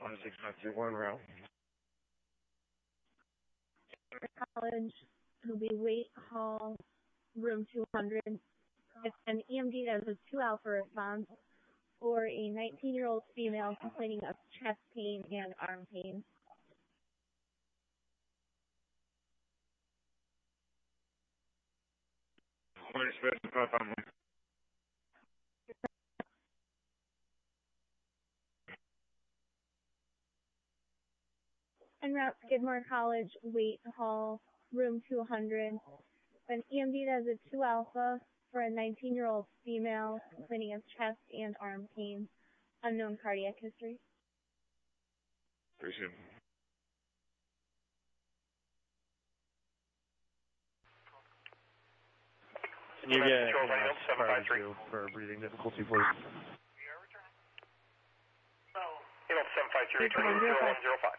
16521 route. College, will be Wait Hall, room 200. It's an EMD that has a 2 alpha response for a 19-year-old female complaining of chest pain and arm pain. En route, Skidmore College, Wait Hall, room 200. An EMD that has a 2 alpha for a 19-year-old female complaining of chest and arm pain. Unknown cardiac history. Appreciate it. Can you get prior to for breathing difficulty, please? 753, returning 0105.